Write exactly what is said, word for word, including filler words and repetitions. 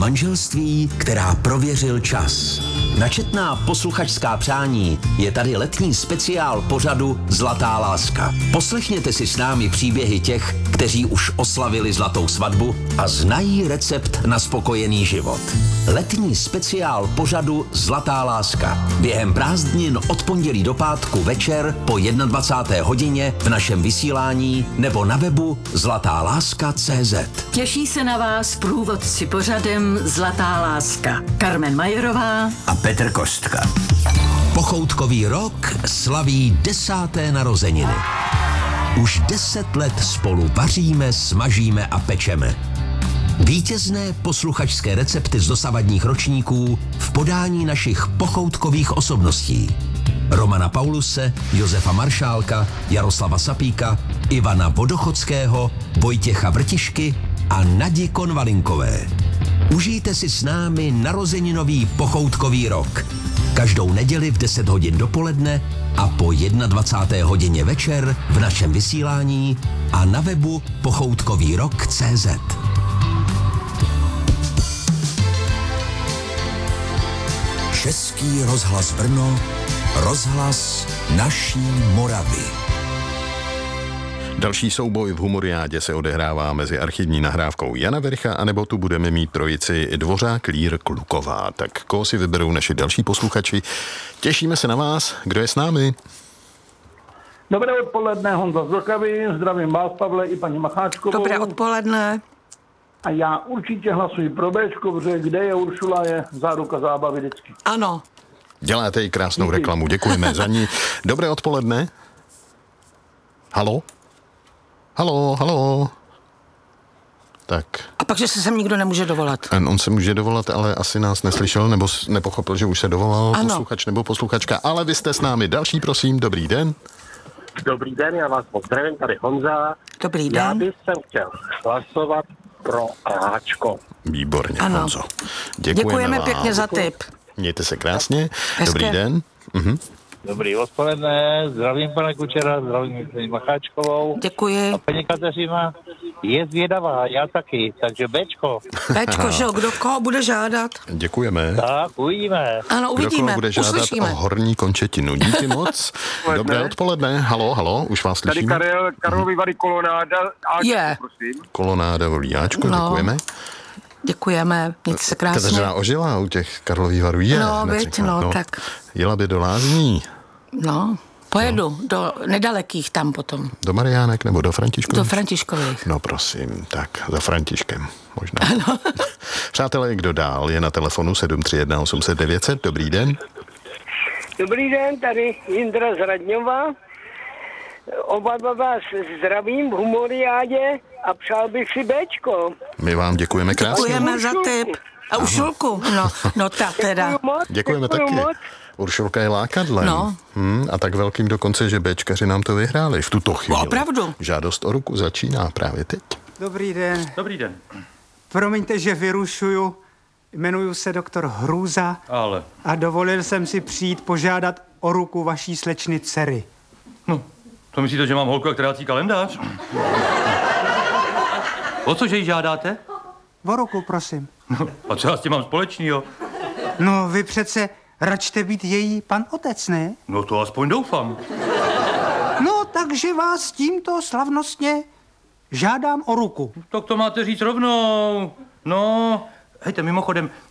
Manželství, která prověřil čas. Na četná posluchačská přání je tady letní speciál pořadu Zlatá láska. Poslechněte si s námi příběhy těch, kteří už oslavili zlatou svatbu a znají recept na spokojený život. Letní speciál pořadu Zlatá láska. Během prázdnin od pondělí do pátku večer po dvacáté jedné hodině v našem vysílání nebo na webu zlatá láska tečka cé zet. Těší se na vás průvodci pořadem Zlatá láska. Carmen Majerová A Petr Kostka. Pochoutkový rok slaví desáté narozeniny. Už deset let spolu vaříme, smažíme a pečeme. Vítězné posluchačské recepty z dosavadních ročníků v podání našich pochoutkových osobností. Romana Pauluse, Josefa Maršálka, Jaroslava Sapíka, Ivana Vodochodského, Vojtěcha Vrtišky a Nadi Konvalinkové. Užijte si s námi narozeninový pochoutkový rok. Každou neděli v deset hodin dopoledne a po dvacáté jedné hodině večer v našem vysílání a na webu pochoutkový rok tečka cé zet. Český rozhlas Brno, rozhlas naší Moravy. Další souboj v Humoriádě se odehrává mezi archivní nahrávkou Jana Vericha, anebo tu budeme mít trojici Dvořák, Lír, Kluková. Tak koho si vyberou naši další posluchači? Těšíme se na vás. Kdo je s námi? Dobré odpoledne, Honza z Vltavy, zdravím vás, Pavle, i paní Macháčkovou. Dobré odpoledne. A já určitě hlasuji pro Béčko, protože kde je Uršula, je záruka zábavy vždycky. Ano. Děláte i krásnou Díky. reklamu, děkujeme za ní. Dobré odpoledne. Halo? Halo, halo. Tak. A pak, že se sem nikdo nemůže dovolat. On se může dovolat, ale asi nás neslyšel, nebo nepochopil, že už se dovolal ano. posluchač nebo posluchačka. Ale vy jste s námi. Další, prosím, dobrý den. Dobrý den, já vás pozdravím, tady Honza. Dobrý den. Já bych jsem chtěl hlasovat pro Ačko. Výborně, ano. Honzo. Děkujeme, Děkujeme vám. pěkně za tip. Mějte se krásně. Hezké. Dobrý den. Mhm. Dobrý odpoledne, zdravím pana Kučera, zdravím paní Macháčkovou. Děkuji. A paní Kateřina je zvědavá, já taky, takže Bčko. Bčko, že jo, kdo koho bude žádat? Děkujeme. Tak, uvidíme. Ano, uvidíme, Kdo koho bude žádat uslyšíme. o horní končetinu. Díky moc. Dobré odpoledne. Halo, halo, už vás Tady slyšíme. Karel, Karlovy Vary Kolonáda. Ačko, Je. prosím. Kolonáda Volíáčko, No. děkujeme. Děkujeme, mějte se krásně. Kateřina ožila u těch Karlových Varů. Je, No, hned viď, řekla. no, tak. Jela by do Lázní. No, pojedu no. do nedalekých tam potom. Do Mariánek nebo do Františkových? Do Františkových. No prosím, tak za Františkem možná. Ano. Přátelé, kdo dál je na telefonu sedm tři jedna osm set devět set. Dobrý den. Dobrý den, tady Jindra z Radňova. Oba dva vás zdravím v Humoriádě a přál bych si Béčko. My vám děkujeme krásně. Děkujeme za tip. A Uršulku. No, no ta teda. Děkuju moc, Děkujeme děkuju taky. moc. Uršulka je lákadlem. No. Hmm, a tak velkým dokonce, že Béčkaři nám to vyhráli v tuto chvíli. Opravdu. Žádost o ruku začíná právě teď. Dobrý den. Dobrý den. Promiňte, že vyrušuju. Jmenuji se doktor Hrůza. Ale. A dovolil jsem si přijít požádat o ruku vaší slečny dcery. No, to myslíte, že mám holku jak trhací kalendář? O cože jí žádáte? O ruku, prosím. No, a co já s tím mám společnýho? No, vy přece račte být její pan otec, ne? No to aspoň doufám. No, takže vás tímto slavnostně žádám o ruku. Tak to máte říct rovnou. No, hejte, mimochodem,